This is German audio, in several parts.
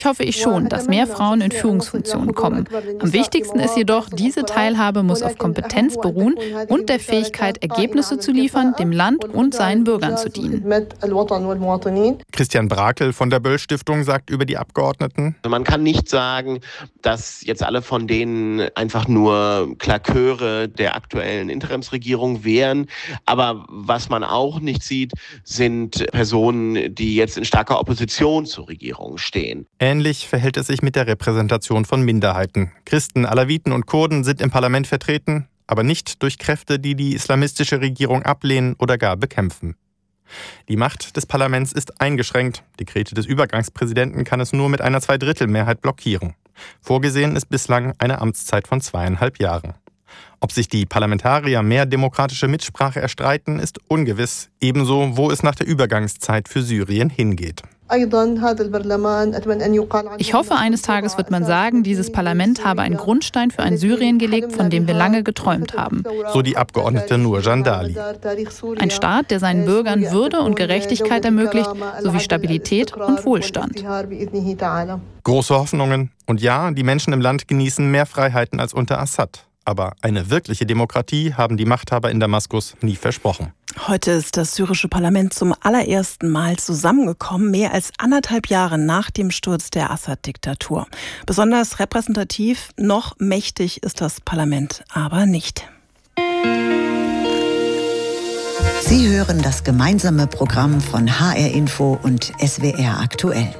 hoffe ich schon, dass mehr Frauen in Führungsfunktionen kommen. Am wichtigsten ist jedoch, diese Teilhabe muss auf Kompetenz beruhen und der Fähigkeit, Ergebnisse zu liefern, dem Land und seinen Bürgern zu dienen. Christian Brakel von der Böll-Stiftung sagt über die Abgeordneten: Man kann nicht sagen, dass jetzt alle von denen einfach nur Klaköre der aktuellen Interimsregierung wären. Aber was man auch nicht sieht, sind Personen, die jetzt in starker Opposition zur Regierung stehen. Ähnlich verhält es sich mit der Repräsentation von Minderheiten. Christen, Alawiten und Kurden sind im Parlament vertreten, aber nicht durch Kräfte, die die islamistische Regierung ablehnen oder gar bekämpfen. Die Macht des Parlaments ist eingeschränkt. Dekrete des Übergangspräsidenten kann es nur mit einer Zweidrittelmehrheit blockieren. Vorgesehen ist bislang eine Amtszeit von 2,5 Jahren. Ob sich die Parlamentarier mehr demokratische Mitsprache erstreiten, ist ungewiss. Ebenso, wo es nach der Übergangszeit für Syrien hingeht. Ich hoffe, eines Tages wird man sagen, dieses Parlament habe einen Grundstein für ein Syrien gelegt, von dem wir lange geträumt haben. So die Abgeordnete Nurjan Dali. Ein Staat, der seinen Bürgern Würde und Gerechtigkeit ermöglicht, sowie Stabilität und Wohlstand. Große Hoffnungen. Und ja, die Menschen im Land genießen mehr Freiheiten als unter Assad. Aber eine wirkliche Demokratie haben die Machthaber in Damaskus nie versprochen. Heute ist das syrische Parlament zum allerersten Mal zusammengekommen, mehr als 1,5 Jahre nach dem Sturz der Assad-Diktatur. Besonders repräsentativ, noch mächtig ist das Parlament aber nicht. Sie hören das gemeinsame Programm von HR Info und SWR Aktuell.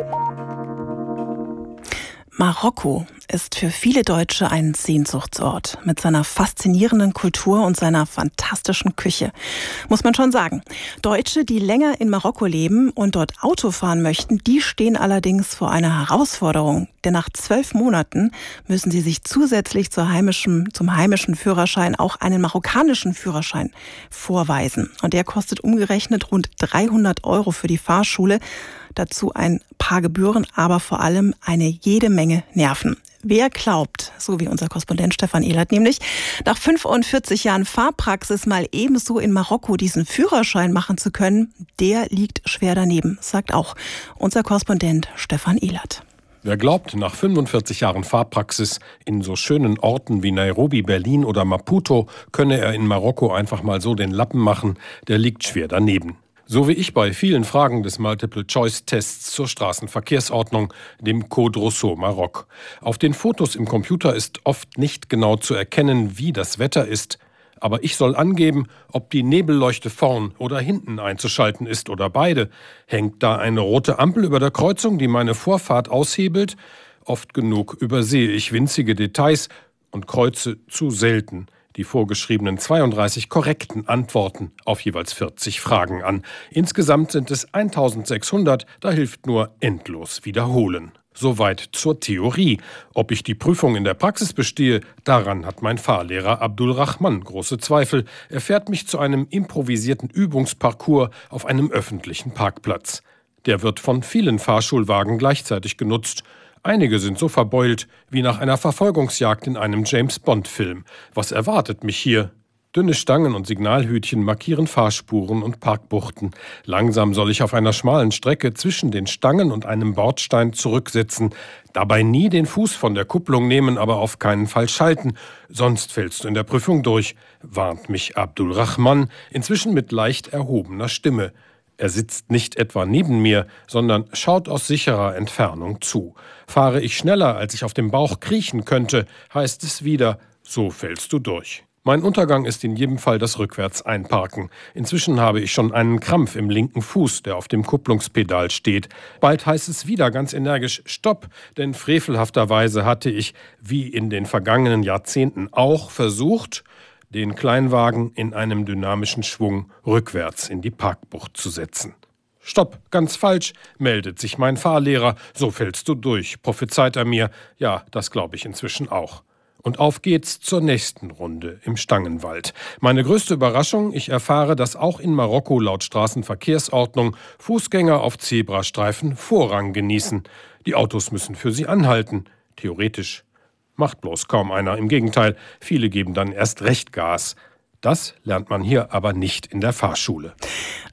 Marokko ist für viele Deutsche ein Sehnsuchtsort mit seiner faszinierenden Kultur und seiner fantastischen Küche. Muss man schon sagen. Deutsche, die länger in Marokko leben und dort Auto fahren möchten, die stehen allerdings vor einer Herausforderung. Denn nach 12 Monaten müssen sie sich zusätzlich zum heimischen Führerschein auch einen marokkanischen Führerschein vorweisen. Und der kostet umgerechnet rund 300 € für die Fahrschule. Dazu ein paar Gebühren, aber vor allem eine jede Menge Nerven. Wer glaubt, so wie unser Korrespondent Stefan Ehlert nämlich, nach 45 Jahren Fahrpraxis mal ebenso in Marokko diesen Führerschein machen zu können, der liegt schwer daneben, sagt auch unser Korrespondent Stefan Ehlert. Wer glaubt, nach 45 Jahren Fahrpraxis in so schönen Orten wie Nairobi, Berlin oder Maputo könne er in Marokko einfach mal so den Lappen machen, der liegt schwer daneben. So wie ich bei vielen Fragen des Multiple-Choice-Tests zur Straßenverkehrsordnung, dem Code Rousseau Maroc. Auf den Fotos im Computer ist oft nicht genau zu erkennen, wie das Wetter ist. Aber ich soll angeben, ob die Nebelleuchte vorn oder hinten einzuschalten ist oder beide. Hängt da eine rote Ampel über der Kreuzung, die meine Vorfahrt aushebelt? Oft genug übersehe ich winzige Details und kreuze zu selten die vorgeschriebenen 32 korrekten Antworten auf jeweils 40 Fragen an. Insgesamt sind es 1600, da hilft nur endlos wiederholen. Soweit zur Theorie. Ob ich die Prüfung in der Praxis bestehe, daran hat mein Fahrlehrer Abdul Rahman große Zweifel. Er fährt mich zu einem improvisierten Übungsparcours auf einem öffentlichen Parkplatz. Der wird von vielen Fahrschulwagen gleichzeitig genutzt. Einige sind so verbeult wie nach einer Verfolgungsjagd in einem James-Bond-Film. Was erwartet mich hier? Dünne Stangen und Signalhütchen markieren Fahrspuren und Parkbuchten. Langsam soll ich auf einer schmalen Strecke zwischen den Stangen und einem Bordstein zurücksetzen. Dabei nie den Fuß von der Kupplung nehmen, aber auf keinen Fall schalten. Sonst fällst du in der Prüfung durch, warnt mich Abdul Rahman, inzwischen mit leicht erhobener Stimme. Er sitzt nicht etwa neben mir, sondern schaut aus sicherer Entfernung zu. Fahre ich schneller, als ich auf dem Bauch kriechen könnte, heißt es wieder, so fällst du durch. Mein Untergang ist in jedem Fall das Rückwärts-Einparken. Inzwischen habe ich schon einen Krampf im linken Fuß, der auf dem Kupplungspedal steht. Bald heißt es wieder ganz energisch Stopp, denn frevelhafterweise hatte ich, wie in den vergangenen Jahrzehnten auch, versucht, den Kleinwagen in einem dynamischen Schwung rückwärts in die Parkbucht zu setzen. Stopp, ganz falsch, meldet sich mein Fahrlehrer. So fällst du durch, prophezeit er mir. Ja, das glaube ich inzwischen auch. Und auf geht's zur nächsten Runde im Stangenwald. Meine größte Überraschung, ich erfahre, dass auch in Marokko laut Straßenverkehrsordnung Fußgänger auf Zebrastreifen Vorrang genießen. Die Autos müssen für sie anhalten, theoretisch. Macht bloß kaum einer. Im Gegenteil, viele geben dann erst recht Gas. Das lernt man hier aber nicht in der Fahrschule.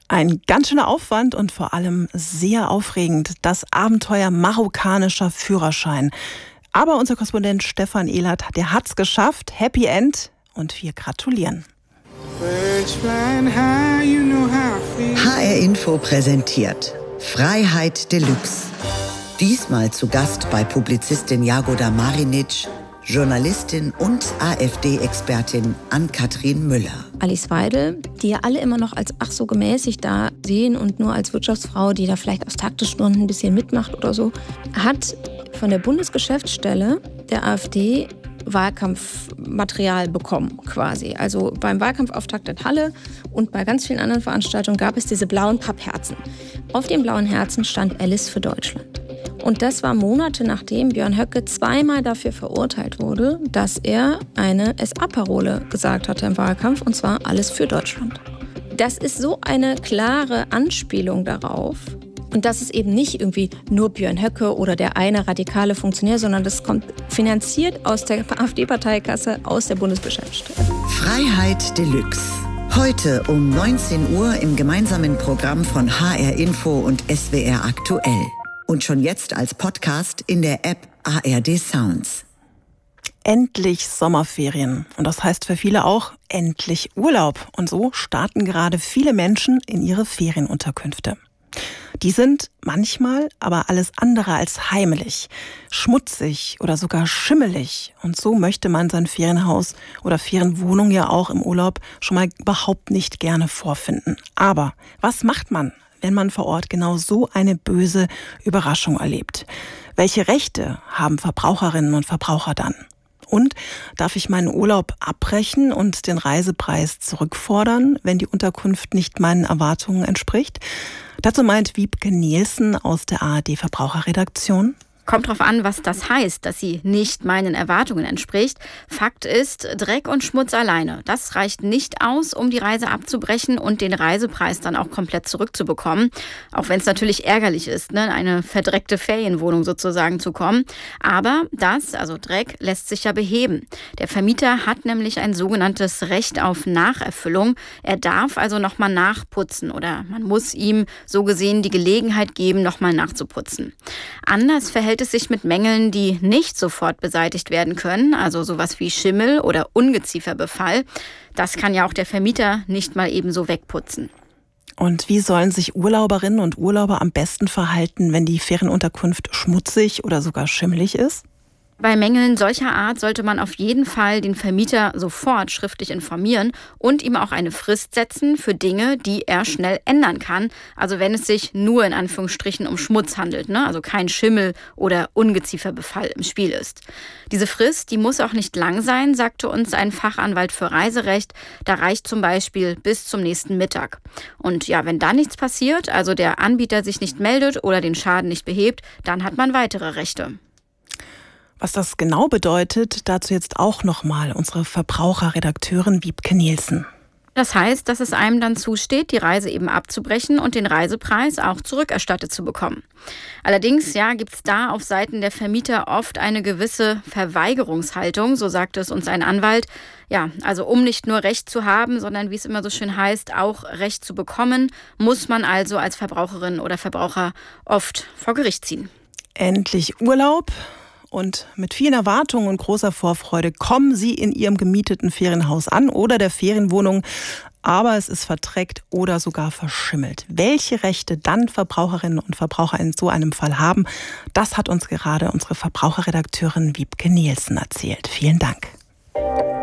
Ein ganz schöner Aufwand und vor allem sehr aufregend. Das Abenteuer marokkanischer Führerschein. Aber unser Korrespondent Stefan Ehlert, der hat's geschafft. Happy End und wir gratulieren. HR Info präsentiert Freiheit Deluxe. Diesmal zu Gast bei Publizistin Jagoda Marinic, Journalistin und AfD-Expertin Ann-Kathrin Müller. Alice Weidel, die ja alle immer noch als ach so gemäßigt da sehen und nur als Wirtschaftsfrau, die da vielleicht aus taktischen Gründen ein bisschen mitmacht oder so, hat von der Bundesgeschäftsstelle der AfD Wahlkampfmaterial bekommen quasi. Also beim Wahlkampfauftakt in Halle und bei ganz vielen anderen Veranstaltungen gab es diese blauen Pappherzen. Auf den blauen Herzen stand Alice für Deutschland. Und das war Monate nachdem Björn Höcke zweimal dafür verurteilt wurde, dass er eine SA-Parole gesagt hatte im Wahlkampf, und zwar alles für Deutschland. Das ist so eine klare Anspielung darauf. Und das ist eben nicht irgendwie nur Björn Höcke oder der eine radikale Funktionär, sondern das kommt finanziert aus der AfD-Parteikasse, aus der Bundesgeschäftsstelle. Freiheit Deluxe. Heute um 19 Uhr im gemeinsamen Programm von HR Info und SWR Aktuell. Und schon jetzt als Podcast in der App ARD Sounds. Endlich Sommerferien. Und das heißt für viele auch endlich Urlaub. Und so starten gerade viele Menschen in ihre Ferienunterkünfte. Die sind manchmal aber alles andere als heimelig, schmutzig oder sogar schimmelig. Und so möchte man sein Ferienhaus oder Ferienwohnung ja auch im Urlaub schon mal überhaupt nicht gerne vorfinden. Aber was macht man, wenn man vor Ort genau so eine böse Überraschung erlebt? Welche Rechte haben Verbraucherinnen und Verbraucher dann? Und darf ich meinen Urlaub abbrechen und den Reisepreis zurückfordern, wenn die Unterkunft nicht meinen Erwartungen entspricht? Dazu meint Wiebke Nielsen aus der ARD-Verbraucherredaktion. Kommt drauf an, was das heißt, dass sie nicht meinen Erwartungen entspricht. Fakt ist, Dreck und Schmutz alleine. Das reicht nicht aus, um die Reise abzubrechen und den Reisepreis dann auch komplett zurückzubekommen. Auch wenn es natürlich ärgerlich ist, in eine verdreckte Ferienwohnung sozusagen zu kommen. Aber das, also Dreck, lässt sich ja beheben. Der Vermieter hat nämlich ein sogenanntes Recht auf Nacherfüllung. Er darf also nochmal nachputzen oder man muss ihm so gesehen die Gelegenheit geben, nochmal nachzuputzen. Anders verhält es sich mit Mängeln, die nicht sofort beseitigt werden können, also sowas wie Schimmel oder Ungezieferbefall. Das kann ja auch der Vermieter nicht mal eben so wegputzen. Und wie sollen sich Urlauberinnen und Urlauber am besten verhalten, wenn die Ferienunterkunft schmutzig oder sogar schimmelig ist? Bei Mängeln solcher Art sollte man auf jeden Fall den Vermieter sofort schriftlich informieren und ihm auch eine Frist setzen für Dinge, die er schnell ändern kann. Also wenn es sich nur in Anführungsstrichen um Schmutz handelt, also kein Schimmel oder Ungezieferbefall im Spiel ist. Diese Frist, die muss auch nicht lang sein, sagte uns ein Fachanwalt für Reiserecht. Da reicht zum Beispiel bis zum nächsten Mittag. Und ja, wenn da nichts passiert, also der Anbieter sich nicht meldet oder den Schaden nicht behebt, dann hat man weitere Rechte. Was das genau bedeutet, dazu jetzt auch nochmal unsere Verbraucherredakteurin Wiebke Nielsen. Das heißt, dass es einem dann zusteht, die Reise eben abzubrechen und den Reisepreis auch zurückerstattet zu bekommen. Allerdings gibt es da auf Seiten der Vermieter oft eine gewisse Verweigerungshaltung, so sagte es uns ein Anwalt. Ja, also um nicht nur Recht zu haben, sondern wie es immer so schön heißt, auch Recht zu bekommen, muss man also als Verbraucherin oder Verbraucher oft vor Gericht ziehen. Endlich Urlaub. Und mit vielen Erwartungen und großer Vorfreude kommen Sie in Ihrem gemieteten Ferienhaus an oder der Ferienwohnung, aber es ist verdreckt oder sogar verschimmelt. Welche Rechte dann Verbraucherinnen und Verbraucher in so einem Fall haben, das hat uns gerade unsere Verbraucherredakteurin Wiebke Nielsen erzählt. Vielen Dank.